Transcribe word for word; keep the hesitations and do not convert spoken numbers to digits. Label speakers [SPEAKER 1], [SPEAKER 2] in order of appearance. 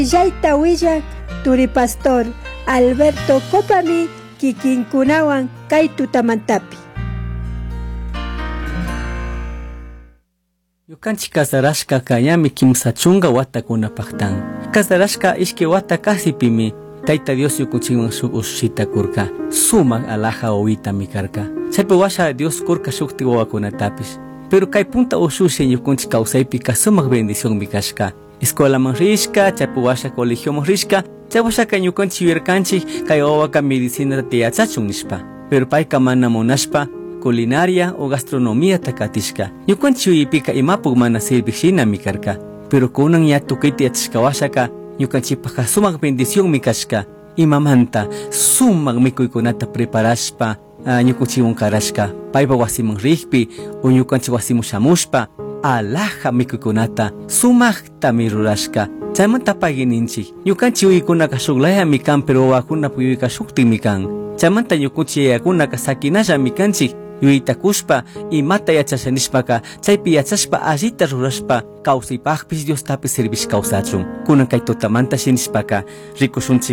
[SPEAKER 1] Yaita Willak Turi Pastor Alberto Copami kikinkunawan kay tutamantapi.
[SPEAKER 2] Yukanchik kasarashka kayami kimsa chunga watakunapaktan. Kasarashka ishki wata kasipimi Tayta Dios yukunchikwan shuk ushita kurka. Sumak alaja owitami karka. Chaypi washa Dios kurka shukti wawakunatapish. Pero kay punta ushushin yukunchik kawsaypi kasumak bendición mi kashka. Escuela man rishka, chaypi washa colegio man rishka. Chay washaka ñukanchik yuyarkanchik kay wawaka medicina tiyachachun nishpa. Pero payka mana munashpa culinaria o gastronomía takatishka. Ñukanchik yuyipika imapuk mana sirvishina mi karka. Pero kunan ya tukiti yachishka washaka ñukanchikpaka sumak bendición mi kashka. Imamanta sumak mikuykunata preparashpa uh, ñukanchikwan karashka. Paypa wasiman rikpi o ñukanchik wasiman shamushpa alaja mikuykunata sumakta mirurashka. Chaymanta pagininchik ñukanchik yuykunaka shuklayami kan pero wawakuna yuyka shuktimi kan. Chaymanta ñukanchik yayakunaka sakinallami kanchik yuyitakushpa imata yachashanishpaka chaypi yachashpa allita rurashpa kawsaypakpish Diostapis servish kawsachun. Kunan kay tutamanta shinishpaka rikushunchik